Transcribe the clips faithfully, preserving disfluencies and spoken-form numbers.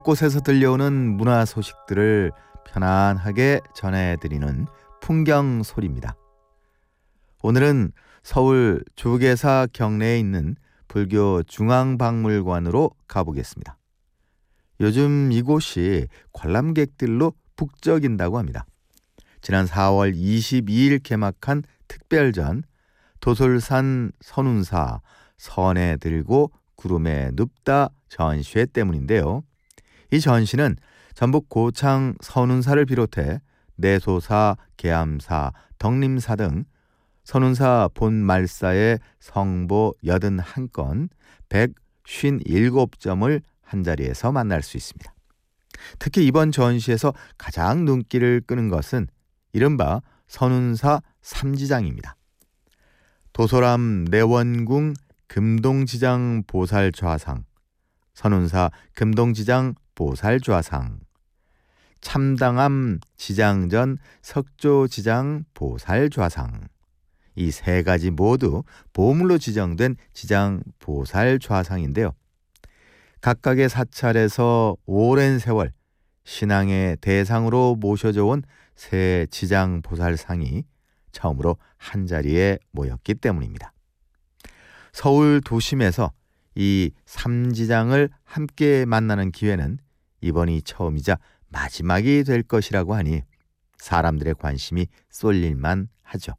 곳에서 들려오는 문화 소식들을 편안하게 전해드리는 풍경 소리입니다. 오늘은 서울 조계사 경내에 있는 불교 중앙박물관으로 가보겠습니다. 요즘 이곳이 관람객들로 북적인다고 합니다. 지난 사월 이십이일 개막한 특별전 도솔산 선운사 선에 들고 구름에 눕다 전시회 때문인데요. 이 전시는 전북 고창 선운사를 비롯해 내소사, 계암사, 덕림사 등 선운사 본말사의 성보 팔십일 건, 백오십칠 점을 한자리에서 만날 수 있습니다. 특히 이번 전시에서 가장 눈길을 끄는 것은 이른바 선운사 삼지장입니다. 도소람 내원궁 금동지장 보살좌상, 선운사 금동지장 보살좌상, 참당암 지장전 석조지장 보살좌상, 이 세 가지 모두 보물로 지정된 지장 보살좌상인데요. 각각의 사찰에서 오랜 세월 신앙의 대상으로 모셔져 온 새 지장 보살상이 처음으로 한자리에 모였기 때문입니다. 서울 도심에서 이 삼지장을 함께 만나는 기회는 이번이 처음이자 마지막이 될 것이라고 하니 사람들의 관심이 쏠릴만 하죠.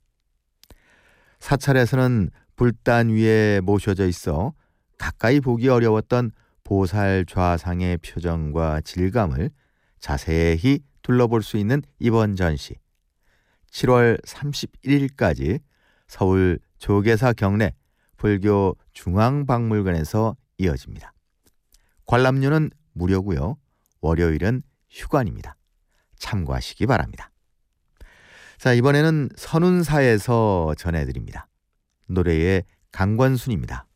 사찰에서는 불단 위에 모셔져 있어 가까이 보기 어려웠던 보살좌상의 표정과 질감을 자세히 둘러볼 수 있는 이번 전시, 칠월 삼십일일까지 서울 조계사 경내 불교 중앙박물관에서 이어집니다. 관람료는 무료고요. 월요일은 휴관입니다. 참고하시기 바랍니다. 자, 이번에는 선운사에서 전해드립니다. 노래의 강권순입니다.